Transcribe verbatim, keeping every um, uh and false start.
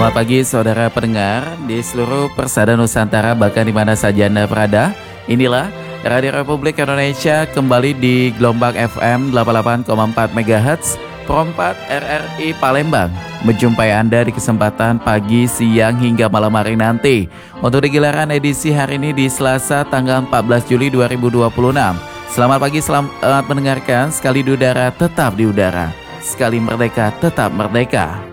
Selamat pagi saudara pendengar di seluruh persada Nusantara, bahkan di mana saja Anda berada. Inilah Radio Republik Indonesia kembali di gelombang F M delapan puluh delapan koma empat megahertz Perempat R R I Palembang. Menjumpai Anda di kesempatan pagi, siang hingga malam hari nanti untuk digelaran edisi hari ini di Selasa tanggal empat belas Juli dua ribu dua puluh enam. Selamat pagi, selamat mendengarkan. Sekali di udara tetap di udara, sekali merdeka tetap merdeka.